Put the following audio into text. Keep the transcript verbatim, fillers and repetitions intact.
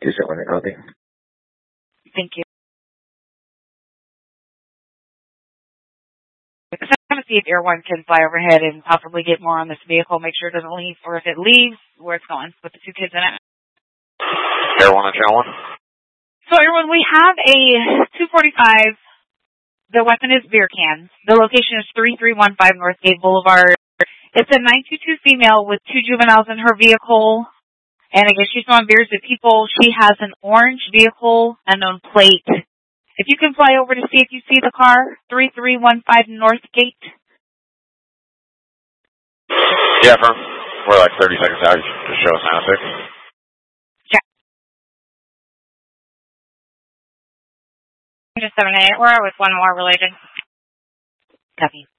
two seven one, copy. Thank you. So I'm going to see if Air One can fly overhead and possibly get more on this vehicle, make sure it doesn't leave, or if it leaves, where it's going with the two kids in it. Air One and Channel One. So Air One, we have a two forty-five. The weapon is beer cans. The location is three three one five Northgate Boulevard. It's a nine two two female with two juveniles in her vehicle. And again, she's throwing beers at people. She has an orange vehicle, unknown plate. If you can fly over to see if you see the car, three three one five Northgate. Yeah, firm. We're like thirty seconds out. Just show us nine oh six. Check. Just seven eight. We're with one more related. Copy.